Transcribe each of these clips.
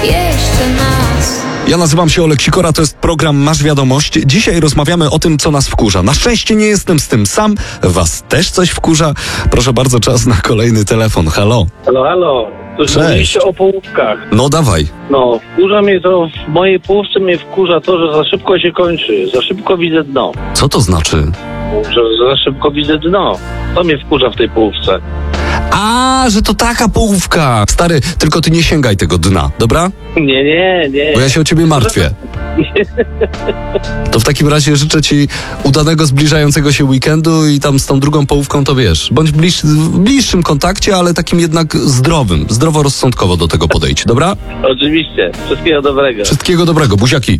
jeszcze nas. Ja nazywam się Olek Sikora, to jest program Masz Wiadomość. Dzisiaj rozmawiamy o tym, co nas wkurza. Na szczęście nie jestem z tym sam. Was też coś wkurza? Proszę bardzo, czas na kolejny telefon. Halo. Halo. Cześć. Mówiliście o połówkach. No dawaj. No, wkurza mnie to, w mojej połówce mnie wkurza to, że za szybko się kończy. Za szybko widzę dno. Co to znaczy? Że za szybko widzę dno. To mnie wkurza w tej połówce. A, że to taka połówka. Stary, tylko ty nie sięgaj tego dna, dobra? Nie. Bo ja się o ciebie martwię. To w takim razie życzę ci udanego, zbliżającego się weekendu i tam z tą drugą połówką to wiesz, bądź w bliższym kontakcie, ale takim jednak zdrowym, zdroworozsądkowo do tego podejdź, dobra? Oczywiście. Wszystkiego dobrego. Wszystkiego dobrego, buziaki.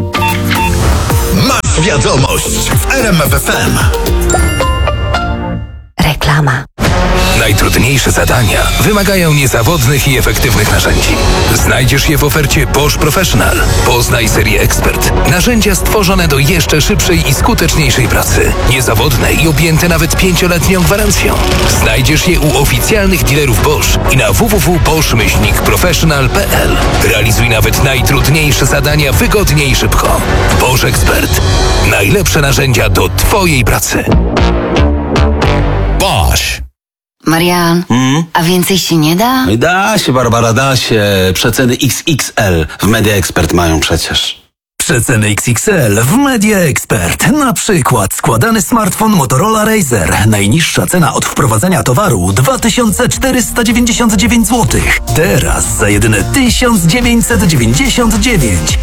Masz wiadomość w RMF FM. Reklama. Najtrudniejsze zadania wymagają niezawodnych i efektywnych narzędzi. Znajdziesz je w ofercie Bosch Professional. Poznaj serię Expert. Narzędzia stworzone do jeszcze szybszej i skuteczniejszej pracy. Niezawodne i objęte nawet 5-letnią gwarancją. Znajdziesz je u oficjalnych dealerów Bosch i na www.bosch-professional.pl. Realizuj nawet najtrudniejsze zadania wygodnie i szybko. Bosch Expert. Najlepsze narzędzia do Twojej pracy. Bosch. Marian, a więcej się nie da? Da się, Barbara, da się. Przeceny XXL w Media Expert mają przecież. Przeceny XXL w Media Expert. Na przykład składany smartfon Motorola Razr. Najniższa cena od wprowadzenia towaru 2499 zł. Teraz za jedyne 1999.